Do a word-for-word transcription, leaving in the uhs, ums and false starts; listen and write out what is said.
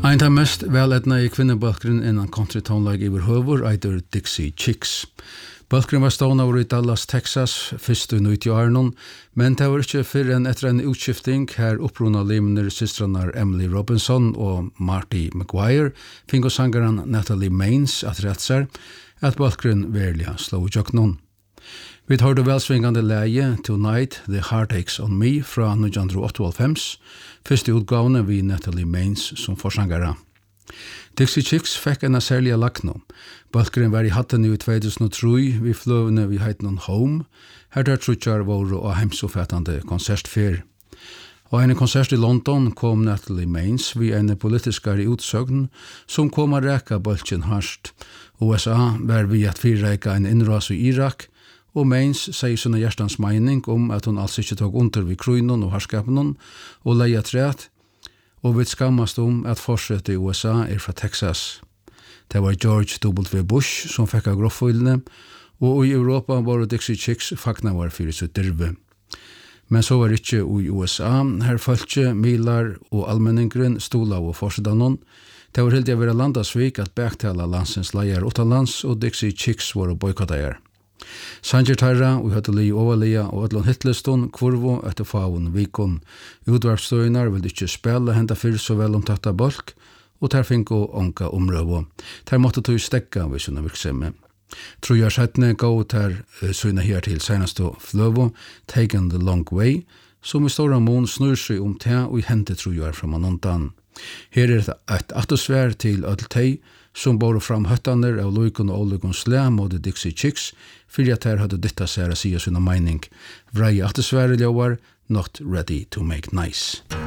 Ein av mest veletna i kvinnebalkren innan country-tonlag i høvur eitur Dixie Chicks. Balkren var stående over i Dallas, Texas, fyrst i nittio-årene, men det var ikke før enn etter en utskifting her oppruna limner systranar Emily Robinson og Marty McGuire fingo sangaren Natalie Maines at retsar at balkren verlig slå utjøknon. Vi hørte velsvingande leie Tonight, The Heartaches on Me fra nitjan åttaoghálvfems, første utgavene vi Natalie Maines som forsangare. Dixie Chicks fikk en særlig lakno. Balkeren var i hatten i två tusen og tre, vi fløvene vi heitnon Home, her der trutjar våre og heimsofattande konsertfer. Og en konsert i London kom Natalie Maines vi en politiskare utsøgn som kom a reka balken harst. U S A var vi at fyrreika en innras i Irak, og Maines sier sånne hjertans mening om at hun altså ikke tog under vid kruinen og harskapen og leia træt, og vi skammast om at fortsettet i U S A er fra Texas. Det var George W. Bush som fikk av grofføylene, og i Europa var Dixie Chicks fakna var fyrir sitt dirve. Men så var ikke i U S A, her følte milar og almenningren stola og forsedanon. Det var heldig å være landasvik at bektala landsens leier utanlands, og Dixie Chicks var boikottager. Sanger Tarra, og hadde li overlia og Adlon Hitleston, kvorvo etter faun vikon. Utvarpstøynar vil ikke spela henda fyrir så vel om tatta bolk, og ter finko onka omrøvo. Ter måtte tog stekka ved sånne virksemme. Tror jeg settene gå ter uh, søyna her til senast og fløvo, Taken the Long Way, som i stora mån snur seg om te og i hente tror jeg fra manontan. Her er et atmosfær til öll tei, som bor fram høttaner av Luikon og Olikon slæm og Dixie Chicks, fyrir at her hadde dytta seg å sige sina meining. Vrei atmosfære ljøvar, not ready to make nice.